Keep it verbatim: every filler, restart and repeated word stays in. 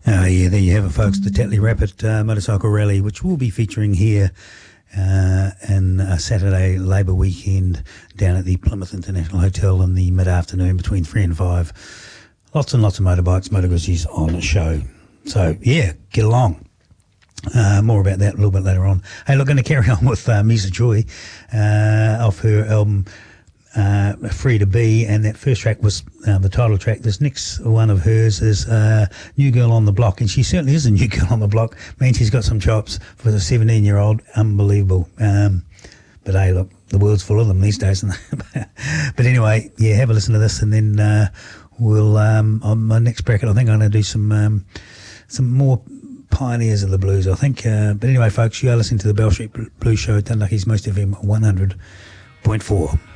Oh, yeah, there you have it, folks. The Tetley Rapid uh, Motorcycle Rally, which we'll be featuring here uh, in a Saturday Labour weekend down at the Plymouth International Hotel in the mid-afternoon between three and five. Lots and lots of motorbikes, motogrizzies on the show. So, yeah, get along. Uh, more about that a little bit later on. Hey, look, going to carry on with uh, Misa Joy uh, off her album uh, Free to Be, and that first track was uh, the title track. This next one of hers is uh, New Girl on the Block, and she certainly is a new girl on the block. Man, she's got some chops for the seventeen-year-old. Unbelievable. Um, but hey, look, the world's full of them these days. But anyway, yeah, have a listen to this, and then uh, we'll, um, on my next bracket, I think I'm going to do some um, some more pioneers of the blues, I think. Uh, but anyway, folks, you are listening to the Bell Street Blues Show, Dunlucky's Most F M one hundred point four.